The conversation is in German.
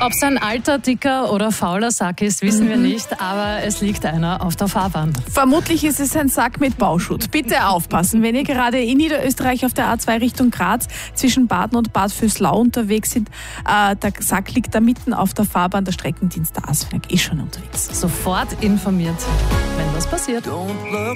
Ob es ein alter, dicker oder fauler Sack ist, wissen wir nicht, aber es liegt einer auf der Fahrbahn. Vermutlich ist es ein Sack mit Bauschutt. Bitte aufpassen, wenn ihr gerade in Niederösterreich auf der A2 Richtung Graz zwischen Baden und Bad Vöslau unterwegs sind. Der Sack liegt da mitten auf der Fahrbahn. Der Streckendienst der ASFINAG ist schon unterwegs. Sofort informiert, wenn was passiert. Don't look